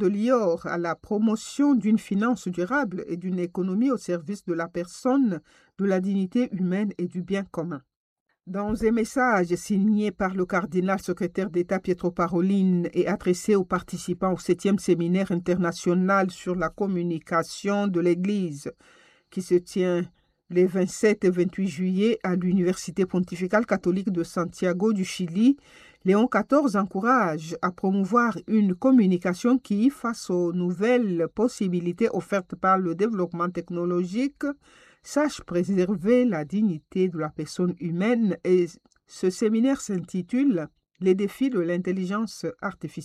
de Lior à la promotion d'une finance durable et d'une économie au service de la personne, de la dignité humaine et du bien commun. Dans un message signé par le cardinal secrétaire d'État Pietro Parolin et adressé aux participants au 7e séminaire international sur la communication de l'Église, qui se tient les 27 et 28 juillet à l'Université pontificale catholique de Santiago du Chili, Léon XIV encourage à promouvoir une communication qui, face aux nouvelles possibilités offertes par le développement technologique, sache préserver la dignité de la personne humaine. Et ce séminaire s'intitule « Les défis de l'intelligence artificielle ».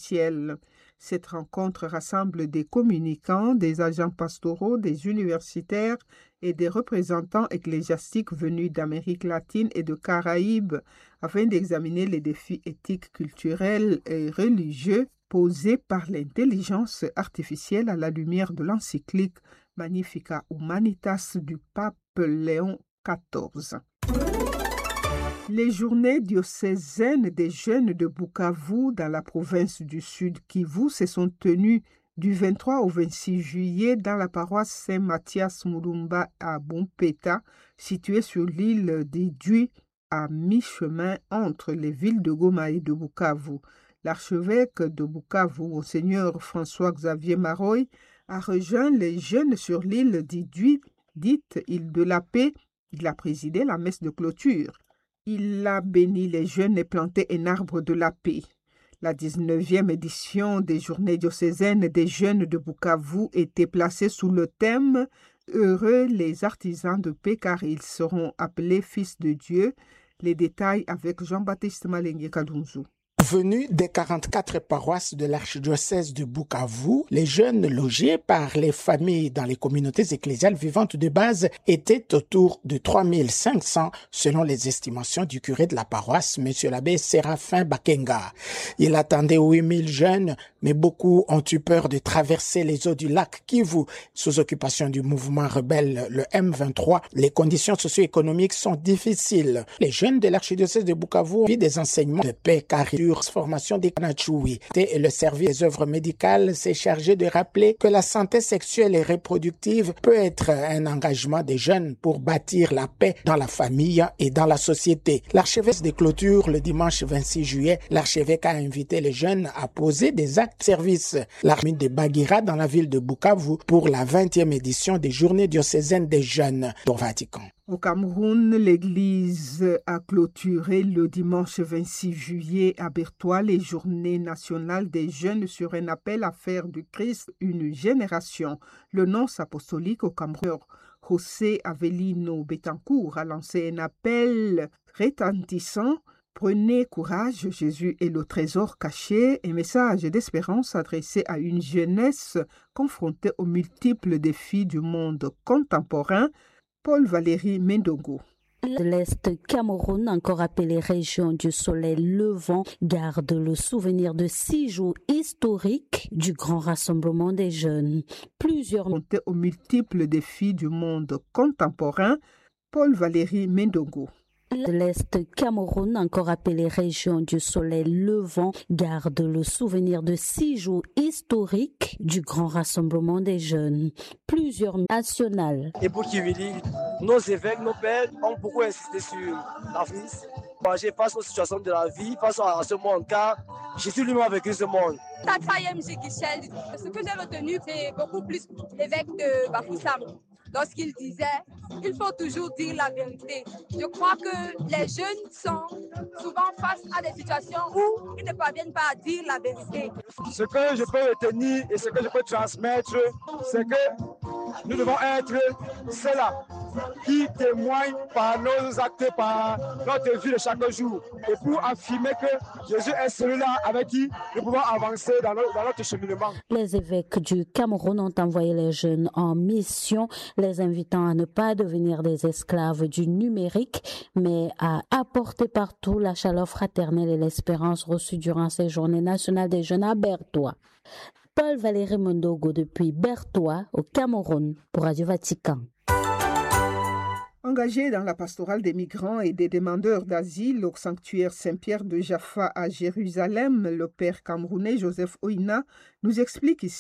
Cette rencontre rassemble des communicants, des agents pastoraux, des universitaires et des représentants ecclésiastiques venus d'Amérique latine et de Caraïbes afin d'examiner les défis éthiques, culturels et religieux posés par l'intelligence artificielle à la lumière de l'encyclique Magnificat Humanitas du pape Léon XIV. Les journées diocésaines des jeunes de Bukavu dans la province du Sud Kivu se sont tenues du 23 au 26 juillet dans la paroisse Saint-Mathias Mulumba à Bompeta, située sur l'île d'Idjui, à mi-chemin entre les villes de Goma et de Bukavu. L'archevêque de Bukavu, Monseigneur François-Xavier Maroy, a rejoint les jeunes sur l'île d'Idjui, dite île de la paix. Il a présidé la messe de clôture. Il a béni les jeunes et planté un arbre de la paix. La 19e édition des Journées diocésaines des jeunes de Bukavu était placée sous le thème « Heureux les artisans de paix car ils seront appelés fils de Dieu ». Les détails avec Jean-Baptiste Malengue Kalunzu. Venus des 44 paroisses de l'archidiocèse de Bukavu, les jeunes logés par les familles dans les communautés ecclésiales vivantes de base étaient autour de 3500 selon les estimations du curé de la paroisse, M. l'abbé Séraphin Bakenga. Il attendait 8000 jeunes, mais beaucoup ont eu peur de traverser les eaux du lac Kivu. Sous occupation du mouvement rebelle, le M23, les conditions socio-économiques sont difficiles. Les jeunes de l'archidiocèse de Bukavu vivent des enseignements de paix car formation des Kanachoui. Et le service des œuvres médicales s'est chargé de rappeler que la santé sexuelle et reproductive peut être un engagement des jeunes pour bâtir la paix dans la famille et dans la société. L'archevêque des clôtures le dimanche 26 juillet, l'archevêque a invité les jeunes à poser des actes de service. L'armée de Bagira dans la ville de Bukavu pour la 20e édition des Journées diocésaines des jeunes au Vatican. Au Cameroun, l'Église a clôturé le dimanche 26 juillet à Bertois les Journées nationales des jeunes sur un appel à faire du Christ une génération. Le nonce apostolique au Cameroun, José Avelino Betancourt, a lancé un appel retentissant. Prenez courage, Jésus est le trésor caché, un message d'espérance adressé à une jeunesse confrontée aux multiples défis du monde contemporain. Paul-Valéry Mendongo. L'Est Cameroun, encore appelé région du soleil levant, garde le souvenir de 6 jours historiques du grand rassemblement des jeunes. Plusieurs aux multiples défis du monde contemporain. Paul-Valéry Mendongo. L'Est Cameroun, encore appelé région du soleil levant, garde le souvenir de 6 jours historiques du grand rassemblement des jeunes. Plusieurs nationales. Et pour Kivili, nos évêques, nos pères ont beaucoup insisté sur l'Afrique. Face aux situations de la vie, face à ce monde, car Jésus lui-même a vécu ce monde. Ce que j'ai retenu, c'est beaucoup plus l'évêque de Bafoussam. Lorsqu'il disait, il faut toujours dire la vérité. Je crois que les jeunes sont souvent face à des situations où ils ne parviennent pas à dire la vérité. Ce que je peux retenir et ce que je peux transmettre, c'est que nous devons être ceux-là qui témoignent par nos actes, par notre vie de chaque jour. Et pour affirmer que Jésus est celui-là avec qui nous pouvons avancer dans notre cheminement. Les évêques du Cameroun ont envoyé les jeunes en mission, les invitant à ne pas devenir des esclaves du numérique, mais à apporter partout la chaleur fraternelle et l'espérance reçue durant ces journées nationales des jeunes à Bertois. Paul-Valéry Mondogo depuis Bertois, au Cameroun, pour Radio Vatican. Engagé dans la pastorale des migrants et des demandeurs d'asile au sanctuaire Saint-Pierre de Jaffa à Jérusalem, le père camerounais Joseph Oina nous explique ici